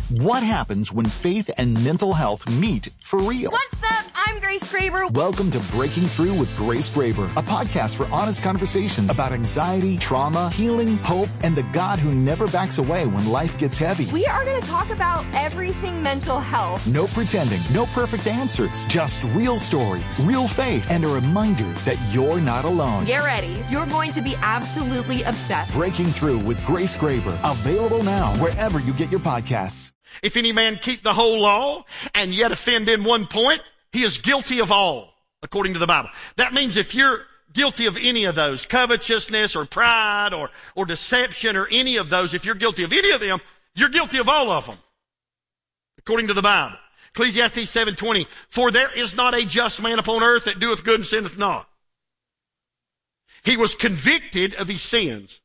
What happens when faith and mental health meet for real? What's up? I'm Grace Graber. Welcome to Breaking Through with Grace Graber, a podcast for honest conversations about anxiety, trauma, healing, hope, and the God who never backs away when life gets heavy. We are going to talk about everything mental health. No pretending, no perfect answers, just real stories, real faith, and a reminder that you're not alone. Get ready. You're going to be absolutely obsessed. Breaking Through with Grace Graber, available now wherever you get your podcasts. If any man keep the whole law and yet offend in one point, he is guilty of all, according to the Bible. That means if you're guilty of any of those, covetousness or pride or deception or any of those, if you're guilty of any of them, you're guilty of all of them, according to the Bible. Ecclesiastes 7:20, for there is not a just man upon earth that doeth good and sinneth not. He was convicted of his sins.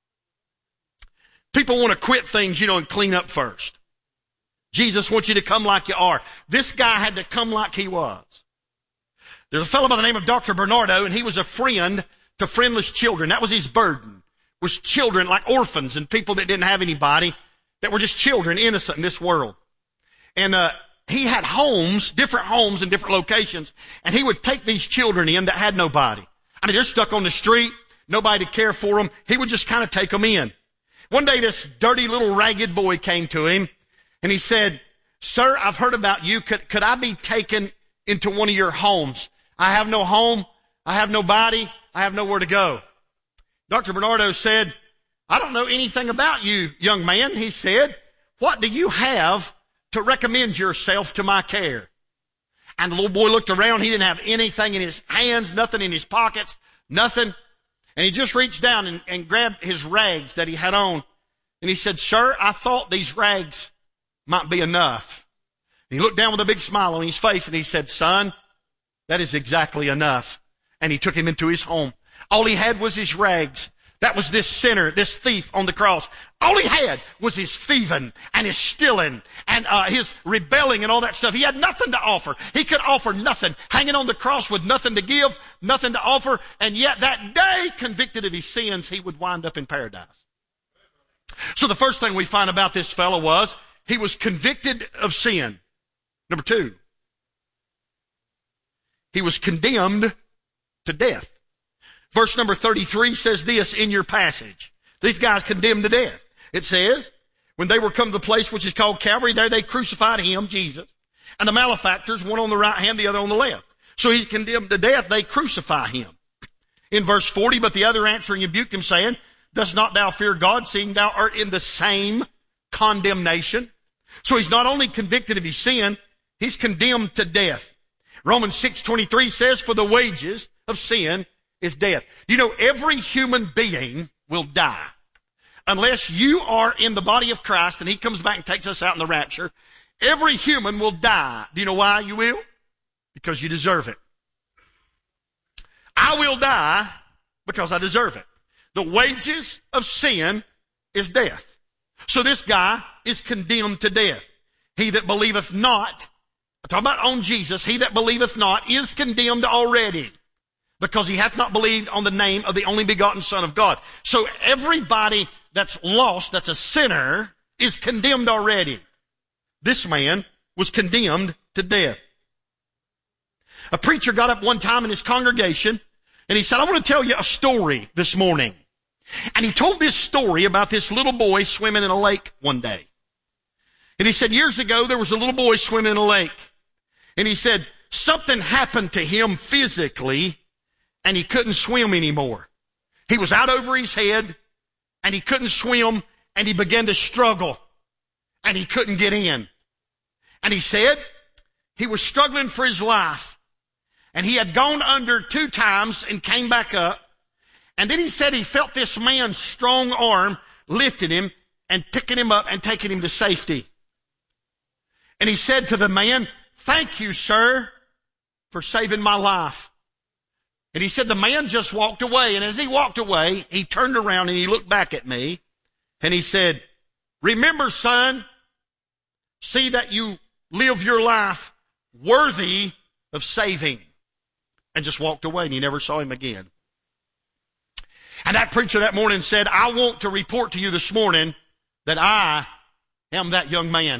People want to quit things, and clean up first. Jesus wants you to come like you are. This guy had to come like he was. There's a fellow by the name of Dr. Bernardo, and he was a friend to friendless children. That was his burden, was children like orphans and people that didn't have anybody, that were just children, innocent in this world. And he had different homes in different locations, and he would take these children in that had nobody. I mean, they're stuck on the street, nobody to care for them. He would just kind of take them in. One day, this dirty little ragged boy came to him, and he said, sir, I've heard about you. Could I be taken into one of your homes? I have no home. I have nobody. I have nowhere to go. Dr. Bernardo said, I don't know anything about you, young man. He said, what do you have to recommend yourself to my care? And the little boy looked around. He didn't have anything in his hands, nothing in his pockets, nothing. And he just reached down and grabbed his rags that he had on. And he said, sir, I thought these rags might be enough. And he looked down with a big smile on his face and he said, son, that is exactly enough. And he took him into his home. All he had was his rags. That was this sinner, this thief on the cross. All he had was his thieving and his stealing and his rebelling and all that stuff. He had nothing to offer. He could offer nothing. Hanging on the cross with nothing to give, nothing to offer. And yet that day, convicted of his sins, he would wind up in paradise. So the first thing we find about this fellow was he was convicted of sin. Number two, he was condemned to death. Verse number 33 says this in your passage. These guys condemned to death. It says, when they were come to the place which is called Calvary, there they crucified him, Jesus, and the malefactors, one on the right hand, the other on the left. So he's condemned to death. They crucify him. In verse 40, but the other answering rebuked him, saying, dost not thou fear God, seeing thou art in the same condemnation? So he's not only convicted of his sin, he's condemned to death. Romans 6:23 says, for the wages of sin is death. Every human being will die. Unless you are in the body of Christ and he comes back and takes us out in the rapture, every human will die. Do you know why you will? Because you deserve it. I will die because I deserve it. The wages of sin is death. So this guy is condemned to death. He that believeth not, I'm talking about on Jesus, he that believeth not is condemned already, because he hath not believed on the name of the only begotten Son of God. So everybody that's lost, that's a sinner, is condemned already. This man was condemned to death. A preacher got up one time in his congregation and he said, I want to tell you a story this morning. And he told this story about this little boy swimming in a lake one day. And he said, years ago, there was a little boy swimming in a lake. And he said, something happened to him physically, and he couldn't swim anymore. He was out over his head, and he couldn't swim, and he began to struggle, and he couldn't get in. And he said he was struggling for his life, and he had gone under 2 times and came back up. And then he said he felt this man's strong arm lifting him and picking him up and taking him to safety. And he said to the man, thank you, sir, for saving my life. And he said the man just walked away. And as he walked away, he turned around and he looked back at me. And he said, remember, son, see that you live your life worthy of saving. And just walked away, and he never saw him again. And that preacher that morning said, I want to report to you this morning that I am that young man.